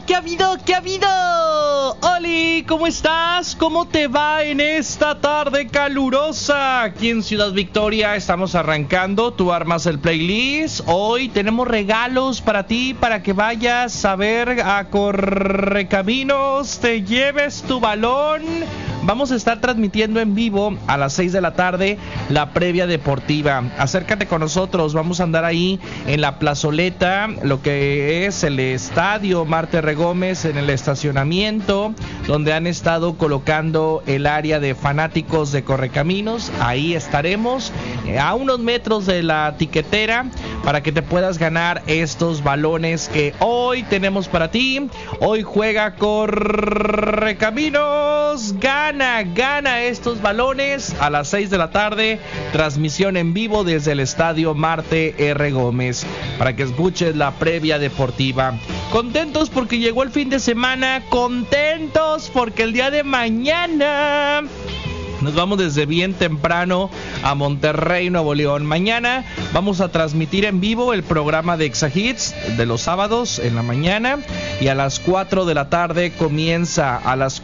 ¿Qué ha habido? ¿Qué ha habido? Oli, ¿cómo estás? ¿Cómo te va en esta tarde calurosa? Aquí en Ciudad Victoria estamos arrancando. Tú armas el playlist. Hoy tenemos regalos para ti, para que vayas a ver a Correcaminos, te lleves tu balón. Vamos a estar transmitiendo en vivo a las 6 de la tarde la previa deportiva. Acércate con nosotros, vamos a andar ahí en la plazoleta, lo que es el estadio Marte R. Gómez, en el estacionamiento, donde han estado colocando el área de fanáticos de Correcaminos. Ahí estaremos, a unos metros de la tiquetera, para que te puedas ganar estos balones que hoy tenemos para ti. Hoy juega Correcaminos, gana estos balones a las 6 de la tarde, transmisión en vivo desde el estadio Marte R. Gómez, para que escuches la previa deportiva. Contentos porque llegó el fin de semana, contentos porque el día de mañana nos vamos desde bien temprano a Monterrey, Nuevo León. Mañana vamos a transmitir en vivo el programa de Exa Hits de los sábados en la mañana, y a las 4 de la tarde comienza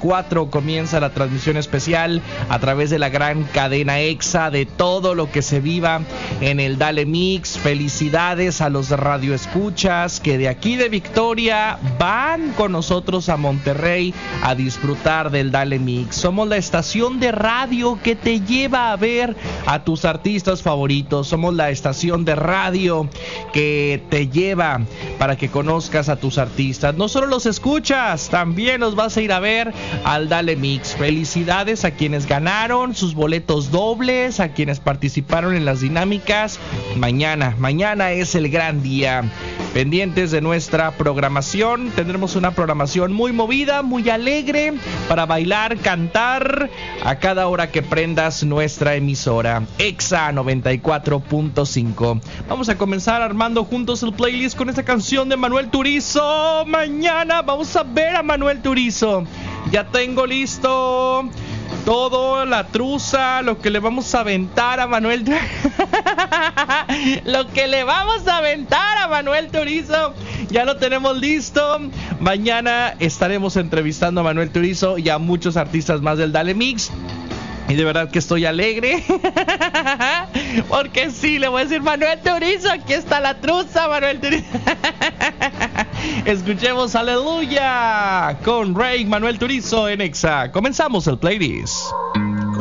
la transmisión especial a través de la gran cadena Exa de todo lo que se viva en el Dale Mix. Felicidades a los radioescuchas que de aquí de Victoria van con nosotros a Monterrey a disfrutar del Dale Mix. Somos la estación de radio que te lleva a ver a tus artistas favoritos. Somos la estación de radio que te lleva para que conozcas a tus artistas. No solo los escuchas, también los vas a ir a ver al Dale Mix. Felicidades a quienes ganaron sus boletos dobles, a quienes participaron en las dinámicas. Mañana es el gran día. Pendientes de nuestra programación, tendremos una programación muy movida, muy alegre, para bailar, cantar a cada hora que prendas nuestra emisora Exa 94.5. Vamos a comenzar armando juntos el playlist con esta canción de Manuel Turizo. Mañana vamos a ver a Manuel Turizo. Ya tengo listo todo, la truza, lo que le vamos a aventar a Manuel lo que le vamos a aventar a Manuel Turizo, ya lo tenemos listo. Mañana estaremos entrevistando a Manuel Turizo y a muchos artistas más del Dale Mix. Y de verdad que estoy alegre porque sí, le voy a decir: Manuel Turizo, aquí está la truza, Manuel Turizo. Escuchemos Aleluya con Rey Manuel Turizo en Exa. Comenzamos el playlist.